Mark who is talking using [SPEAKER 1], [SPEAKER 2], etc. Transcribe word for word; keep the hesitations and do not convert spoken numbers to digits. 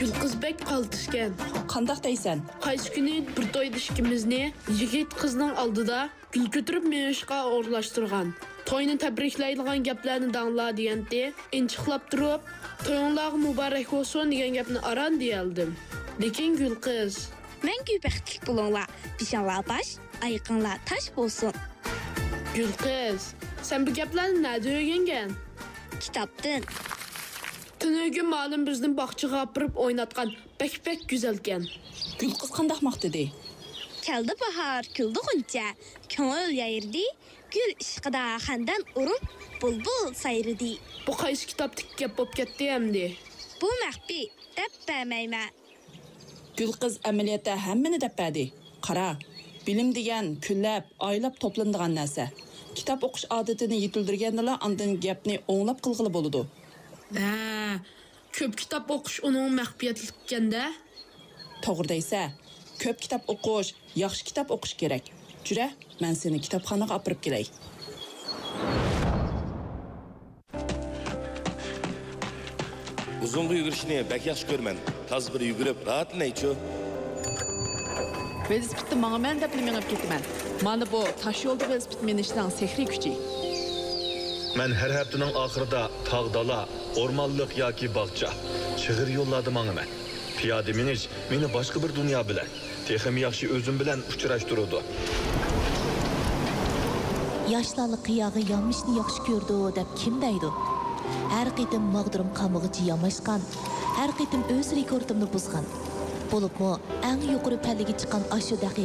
[SPEAKER 1] Gülqiz bek qaltishgan.
[SPEAKER 2] Qandaq deysan?
[SPEAKER 1] Qaysi kuni bir to'yda ikkimizni yigit qizning oldida gul ko'tarib menishqa o'rlashtirgan. To'yni tabriklaydigan gaplarni dangla deganda, inchiqlab turib, to'yinglar muborak bo'lsin degan gapni aran deyaldim. Lekin Gülqiz,
[SPEAKER 3] Мәңгі бәхтлік болыңла, бишаңла баш, айқыңла таш болсын.
[SPEAKER 1] Gülqiz, sen bu gaplarni nerede öğrengen?
[SPEAKER 3] Kitaptın.
[SPEAKER 1] Tünügün malum bizden bakçıga apırıp oynatkan bek bek güzelken.
[SPEAKER 2] Gülqiz qandaq dedi?
[SPEAKER 3] Keldi bahar, küldü günce, köngül yayırdı, gül ışqıda xandan urup, bulbul sayırdı.
[SPEAKER 1] Bu qaysi kitaptık gap bop ketdi emdi.
[SPEAKER 3] Bu məxbi, dəb bəməymə.
[SPEAKER 2] Gülqiz əməliyyatda həmmini dəb bədi. Qara, bilim degan kunlab, oylab toplanadigan narsa. Kitap o'qish odatini yetildirgandala andan gapni o'nglab qilg'ili bo'ladi.
[SPEAKER 1] Ha, ko'p kitap o'qish uning maxfiyatlikanda.
[SPEAKER 2] To'g'ri deysa, ko'p kitap o'qish, yaxshi kitap o'qish kerak. Jura, men seni kitobxonaga olib kelay.
[SPEAKER 4] Uzungu yugurishni bak yaxshi ko'rman. Taz bir yugurib, rahatlanaychu.
[SPEAKER 5] Velosipedni manga men deb minib ketaman. Mana bu tash yo'lda velosiped minishning sehriy kuchi.
[SPEAKER 6] Men her haftaning oxirida tog' dala, o'rmonlik yoki bog'cha, chig'ir yo'llarda mangaman. Piyoda minish meni boshqa bir dunyo bilan, texim yaxshi o'zim bilan uchrashtirdi.
[SPEAKER 7] Yaşlarlı qiyağı yanmışını yaxşı gördü deb kim deydi? Her qitim mağdurum qamıgıcı yamaşqan, her qitim öz rekordimni buzgan. Bo'libmi, eng yuqori pallaga chiqqan ashu daqiqa